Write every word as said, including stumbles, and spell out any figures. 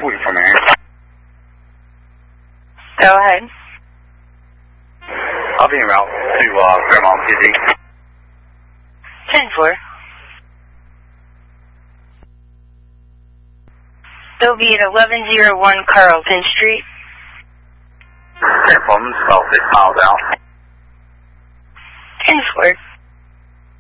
waiting for me. Go ahead. I'll be en route to uh, Fairmont P D. ten four. They'll be at eleven oh one Carlton Street. ten four, I'm about six miles out.